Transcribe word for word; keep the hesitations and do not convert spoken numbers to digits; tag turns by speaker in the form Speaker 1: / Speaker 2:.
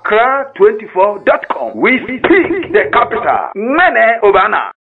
Speaker 1: accra twenty-four dot com. We speak the capital. Mene Obana.